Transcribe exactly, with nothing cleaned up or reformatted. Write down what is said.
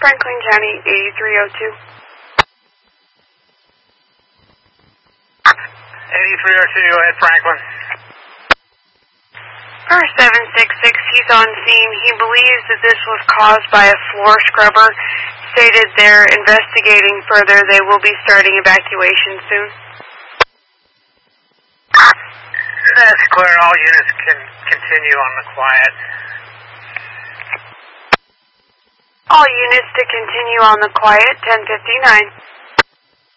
Franklin County, eighty-three oh two. eighty-three oh two, go ahead, Franklin. Car seven six six, he's on scene. He believes that this was caused by a floor scrubber. Stated they're investigating further. They will be starting evacuation soon. That's clear. All units can continue on the quiet. All units to continue on the quiet, ten fifty-nine.